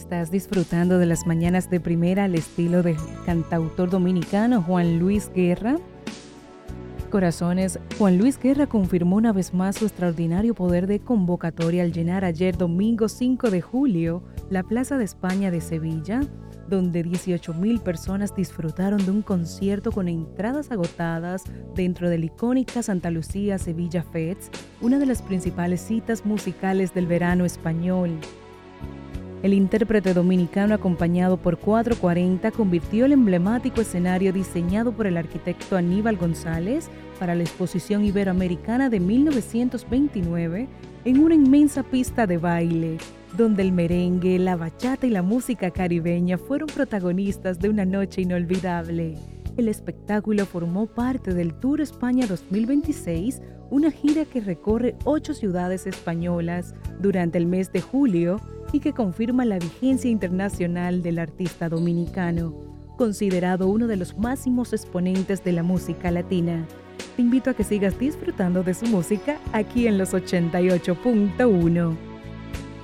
Estás disfrutando de las mañanas de primera al estilo del cantautor dominicano Juan Luis Guerra. Corazones, Juan Luis Guerra confirmó una vez más su extraordinario poder de convocatoria al llenar ayer domingo 5 de julio la Plaza de España de Sevilla, donde 18,000 personas disfrutaron de un concierto con entradas agotadas dentro del icónica Santa Lucía Sevilla Fest, una de las principales citas musicales del verano español. El intérprete dominicano, acompañado por 440, convirtió el emblemático escenario diseñado por el arquitecto Aníbal González para la Exposición Iberoamericana de 1929 en una inmensa pista de baile, donde el merengue, la bachata y la música caribeña fueron protagonistas de una noche inolvidable. El espectáculo formó parte del Tour España 2026, una gira que recorre 8 ciudades españolas durante el mes de julio y que confirma la vigencia internacional del artista dominicano, considerado uno de los máximos exponentes de la música latina. Te invito a que sigas disfrutando de su música aquí en los 88.1.